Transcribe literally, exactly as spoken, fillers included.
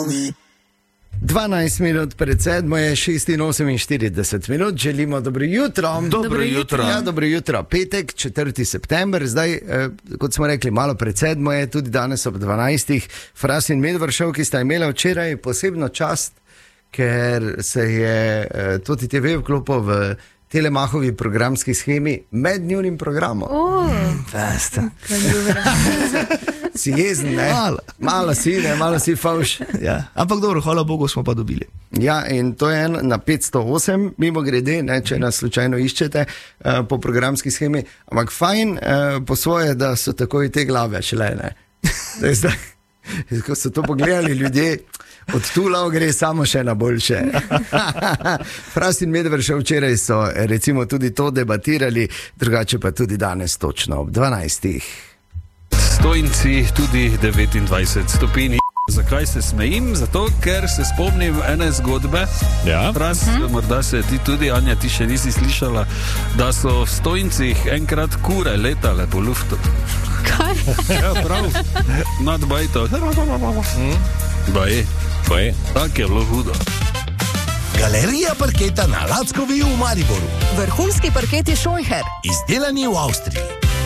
dvanajst minut pred sedmo je šestinoseminštirideset minut, želimo dobro jutro. Dobro jutro. Ja, dobro jutro. Petek, četrti september, zdaj, eh, kot smo rekli, malo pred sedmo je, tudi danes ob dvanajstih. Fras in Medvršov, ki sta imela včeraj posebno čast, ker se je eh, tudi T V vklopil v Telemachovi programski schemi med njunim programom. Oh. Fasta. Si jezen, ne? Malo. Malo si, ne? Malo si favš. Ja. Ampak dobro, hvala Bogu, smo pa dobili. Ja, in to je en na petsto osem, mimo grede, ne, če nas slučajno iščete uh, po programski schemi. Ampak fajn uh, po svoje, da so takoj te glave šle, ne. Zdaj, ko so to pogledali ljudje, od tula gre samo še na boljše. Fras in Medvršov včeraj so recimo tudi to debatirali, drugače pa tudi danes točno ob dvanajstih. Stojnci tudi devetindvajset stopinj. Zakaj se smejim? Zato, ker se spomnim ene zgodbe. Ja. Fras, uh-huh. Morda se ti tudi, Anja, ti še nisi slišala, da so v Stojncih enkrat kure letale po luftu. Kaj? Ja, prav. Nad bajto. Hmm. Baje. Baje. Tak je bilo hudo. Galerija parketa na Lackovi v Mariboru. Vrhunski parketi Scheucher. Izdelani v Avstriji.